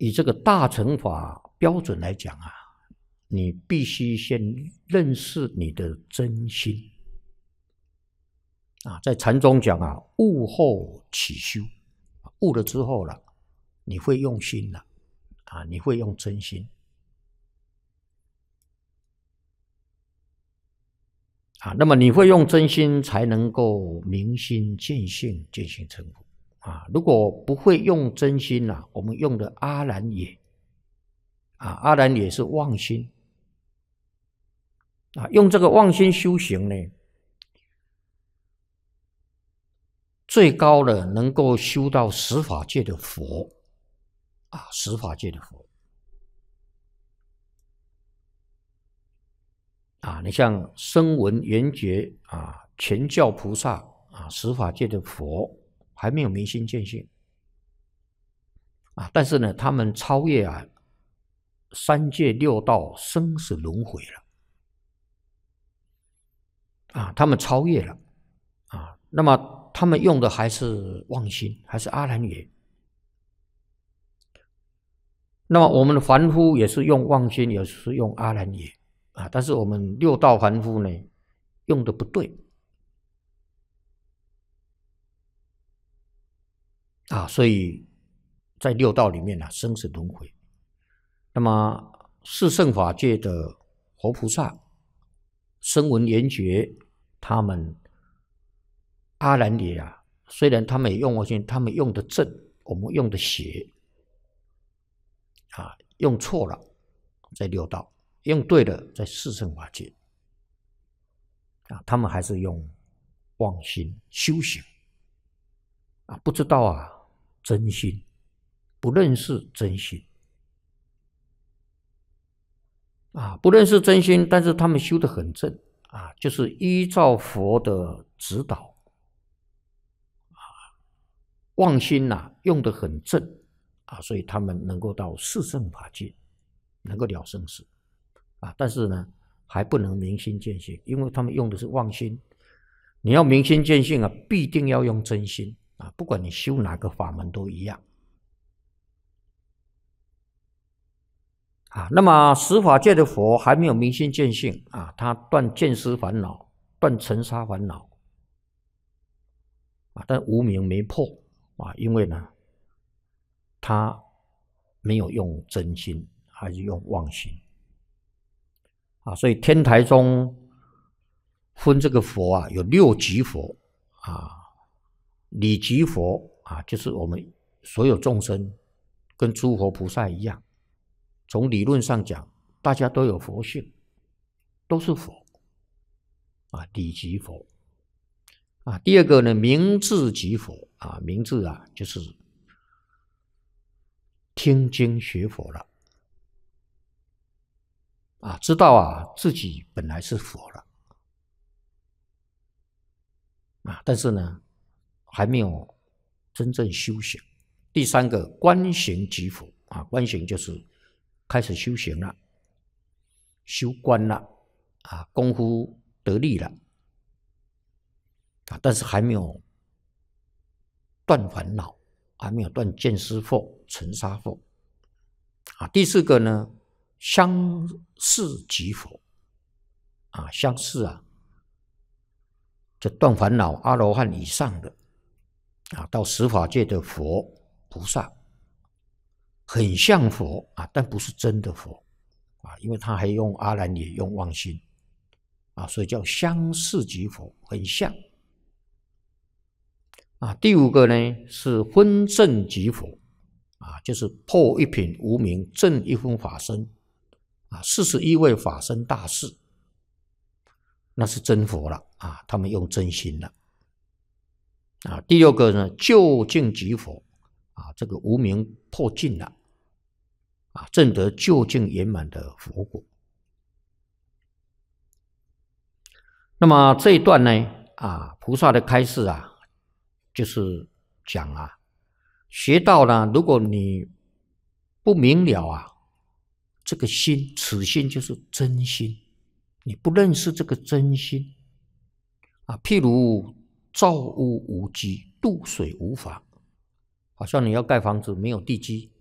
以这个大乘法标准来讲啊，你必须先认识你的真心啊。在禅宗讲啊，悟后起修，悟了之后了，你会用心了啊，你会用真心啊。那么你会用真心，才能够明心见性，见性成佛啊。如果不会用真心啊，我们用的阿兰也啊，阿兰也是妄心啊，用这个妄心修行呢，最高的能够修到十法界的佛啊，十法界的佛啊，你像声闻缘觉啊，全教菩萨啊，十法界的佛还没有明心见性啊，但是呢，他们超越啊三界六道生死轮回了啊，他们超越了啊，那么他们用的还是妄心，还是阿兰也。那么我们的凡夫也是用妄心，也是用阿兰也啊，但是我们六道凡夫呢，用的不对啊，所以在六道里面啊，生死轮回。那么四圣法界的活菩萨、声闻缘觉，他们阿兰也啊，虽然他们也用妄心，他们用的正，我们用的邪啊，用错了在六道，用对了在四圣法界啊，他们还是用妄心修行啊，不知道啊真心，不认识真心啊，不认识真心，但是他们修得很正啊，就是依照佛的指导啊，妄心呐用得很正啊，所以他们能够到四圣法界，能够了生死啊，但是呢还不能明心见性，因为他们用的是妄心。你要明心见性啊，必定要用真心啊，不管你修哪个法门都一样啊。那么十法界的佛还没有明心见性啊，他断见思烦恼，断尘沙烦恼啊，但无明没破啊，因为呢他没有用真心，还是用妄心啊，所以天台宗分这个佛啊，有六级佛啊，理级佛啊，就是我们所有众生跟诸佛菩萨一样，从理论上讲，大家都有佛性，都是佛啊，理级佛啊。第二个呢，明智级佛啊，明智啊，就是听经学佛了啊，知道啊自己本来是佛了啊，但是呢还没有真正修行。第三个观行即佛啊，观行就是开始修行了，修观了啊，功夫得力了啊，但是还没有断烦恼，还没有断见思惑、尘沙惑啊。第四个呢，相似即佛啊，相似啊，就断烦恼阿罗汉以上的啊，到十法界的佛菩萨，很像佛啊，但不是真的佛啊，因为他还用阿兰也用妄心啊，所以叫相似即佛，很像啊。第五个呢是分正即佛啊，就是破一品无明，正一分法身啊，41位法身大士，那是真佛了啊，他们用真心了啊。第六个呢，究竟即佛啊，这个无明破尽了啊，证得究竟圆满的佛果。那么这一段呢啊，菩萨的开示啊，就是讲啊，学道呢，如果你不明了啊，这个心，此心就是真心，你不认识这个真心啊，譬如造屋无基，渡水无法，好像你要盖房子没有地基